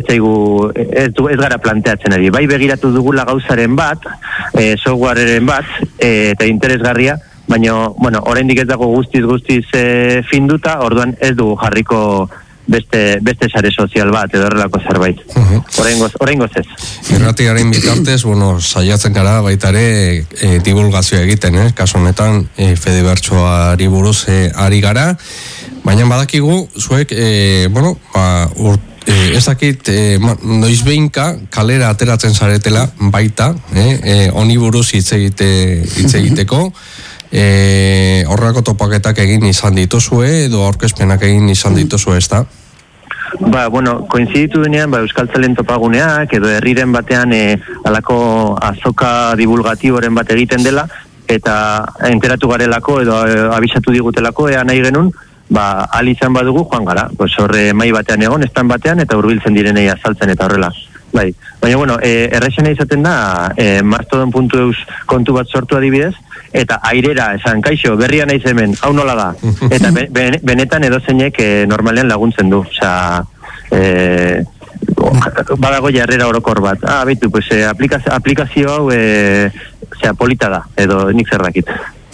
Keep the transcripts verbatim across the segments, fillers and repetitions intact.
zaigu, ez, ez gara planteatzen ari. Bai begiratu dugula gauzaren bat, e, softwareren bat, e, eta interesgarria, baina, bueno, oraindik ez dago guztiz guztiz e, finduta, orduan ez dugu jarriko beste, beste sare sozial bat, edo horrelako zerbait. Uh-huh. Oraingoz, oraingoz ez. Irratiaren bitartez, bueno, saiatzen gara baita ere e, divulgazioa egiten, eh? Kasu honetan, e, Fedibertsoari buruz e, ari gara, baina badakigu, zuek, e, bueno, ba, urt, E, ez dakit, e, noiz behinka kalera ateratzen zaretela baita, eh, e, honi buruz hitz egite, hitz egiteko, e, horrako topaketak egin izan dituzue, edo aurkezpenak egin izan dituzue, ez da? Ba, bueno, koinziditu denean, ba, Euskaltzalen topaguneak, edo herriren batean e, alako azoka divulgatiboren bat egiten dela, eta enteratu garelako, edo e, abisatu digutelako, ea nahi genuen, ba, ali izan badugu joan gara, pues horre mai batean egon, estan batean, eta hurbiltzen direnei azaltzen eta horrela. Bai. Baina, bueno, e, errexena izaten da, e, mastodon puntu eus kontu bat sortu adibidez, eta airera, esan, kaixo, berria naiz hemen, hau nola da. Eta be, be, benetan edozeinek e, normalean laguntzen du. Osea, e, badago jarrera orokor bat. Ah, bitu, pues, e, aplikazio, aplikazio hau, e, osea, polita da, edo nik zer dakit.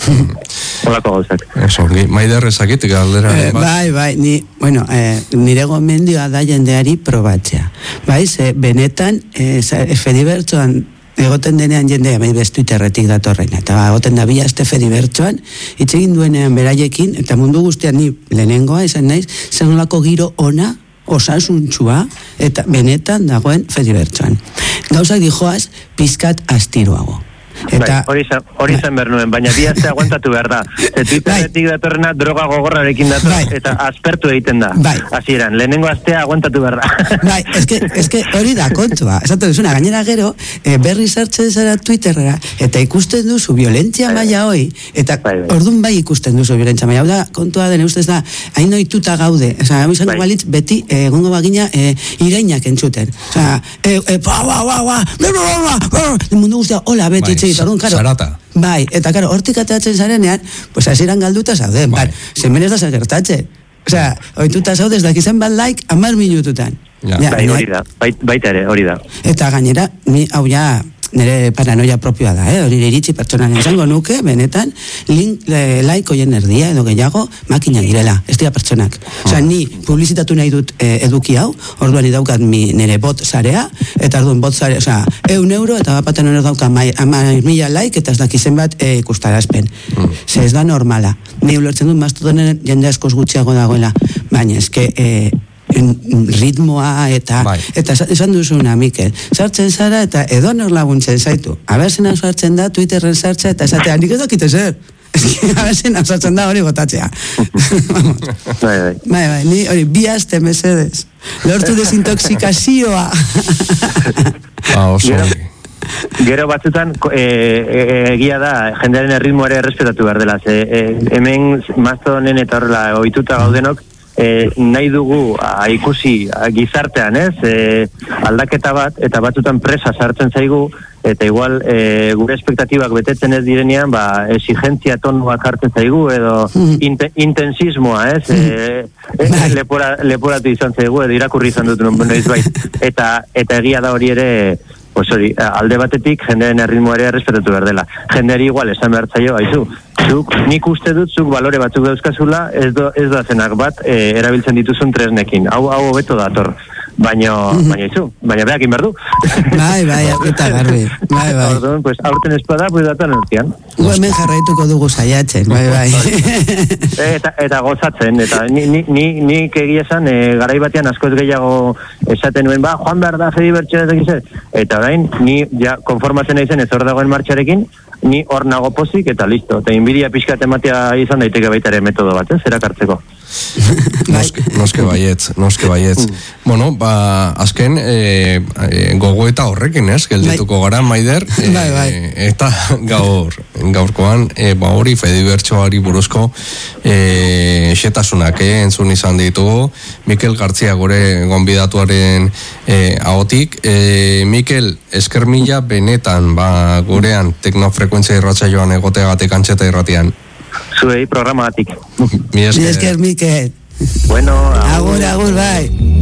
Olako gauzak. Eso, Maider ezakit galdera. Eh, bai, bai, ni, bueno, eh, nire gomendioa da jendeari probatzea. Bai, ze, benetan, eh, Fedibertsoan egoten denean jendea, bai, bestu Twitterretik datorrena, eta egoten da bila este Fedibertsoan, hitz egin duenean beraiekin, eta mundu guztian ni lehenengoa, esan naiz, zen nolako giro ona, osasuntsua, eta benetan dagoen Fedibertsoan. Gauzak dijoaz, pizkat astiroago. Eta bai, hori zen behar nuen, baina bi aste aguantatu behar da. Twitterretik bai. Datorrena droga gogorrarekin dator, bai. Eta aspertu egiten da. Bai. Hasieran, lehenengo astea aguantatu behar da. Bai, eske, eske hori da kontua. Esatu duzuna, gainera gero, e, berri sartzen zara Twitterera, eta ikusten duzu violentzia bai. Maila hoi, eta bai, bai. Orduan bai ikusten duzu violentzia maila. Hau da, kontua den ustez da, hain ohituta gaude. Osa, hau izango bai. Balitz, beti egongo eh, bagina eh, irainak entzuten. Osa, eh, eh, pa, ba, ba, ba, ba, ba, ba, mundu guztia, hola, beti, bai. Orduan, karo, Zarata. Bai, eta karo, hortik atatzen zarenean, pues hasieran galduta zauden, bai. Zemen ez da zagertatzen. Osea, ohituta zaudez dakizen bat like, hamar minututan. Ja. Ja, bai, hori da, bait, baita ere, hori da. Eta gainera, ni hau ja, nire paranoia propioa da, eh? Hori iritsi pertsonan izango nuke, benetan, link, le, like oien erdia, edo gehiago, makina direla, ez dira pertsonak. Osea, ni publizitatu nahi dut eh, eduki hau, orduan idaukat mi nire bot zarea, eta orduan bot zarea, osea, eun euro, eta bapaten hori dauka ama mila like, eta ez dakizen bat eh, ikustarazpen. Mm. Ze ez da normala. Ni ulertzen dut, mastodonen jende askoz gutxiago dagoela, baina eske, eh, ritmoa eta bai. Eta esan duzuna, Mikel, sartzen zara eta edonor laguntzen zaitu. Aberzena sartzen da, Twitterren sartzea eta esatea, nik ez dakite zer. Aberzena sartzen da hori gotatzea. Bai, bai. Bai, bai, ni hori bi aste mesedez. Lortu desintoxikazioa. Ah, oso. Gero batzutan egia e, e, da jendearen erritmoa ere errespetatu behar dela. E, e, hemen Mastodonen eta horrela ohituta gaudenok, E, nahi dugu a, ikusi a, gizartean, ez? E, aldaketa bat, eta batzutan presa sartzen zaigu, eta igual e, gure espektatibak betetzen ez direnean, ba, exigentzia tonuak hartzen zaigu, edo inte, intensismoa, ez? E, e, lepora, leporatu izan zaigu, edo irakurri izan dut noiz bai. Eta, eta egia da hori ere, pues hori, alde batetik jendearen erritmoa ere errespetatu behar dela. Jendeari igual esan behar zaio, haizu, zuk, nik uste dut, zuk balore batzuk dauzkazula, ez, do, ez da zenak bat, e, erabiltzen dituzun tresnekin. Hau, hau hobeto dator. Baina, baina izu, baina behakin behar du. Bai, bai, eta garbi. Bai, bai. Orduan, pues, aurten espada, pues, datan ertian. Gu hemen jarraituko dugu saiatzen, bai, bai. eta, eta gozatzen, eta ni, ni, ni, nik egia esan, e, garai batean askoz gehiago esaten nuen, ba, joan behar da, Fedibertsoa, eta orain, ni ja, konformatzen naizen ez hor dagoen martxarekin, ni hor nago pozik eta listo. Eta inbidia pixka tematia izan daiteke baita ere metodo bat, ez, erakartzeko. noske, noske baietz, noske baietz. Mm. Bueno, ba, azken e, e, gogo eta horrekin, ez, geldituko gara, Maider, e, bai, bai. Eta gaur, gaurkoan, e, ba hori Fedibertsoari buruzko e, xetasunak, eh, entzun izan ditugu, Mikel Gartzia gure gonbidatuaren e, ahotik. E, Mikel, esker mila benetan, ba, gurean, teknofrekuentzia irratsaioan egoteagatik Antxeta irratian. Zuei programatik. Mi esker. Mi esker, Mikel. Bueno, agur, agur, bai.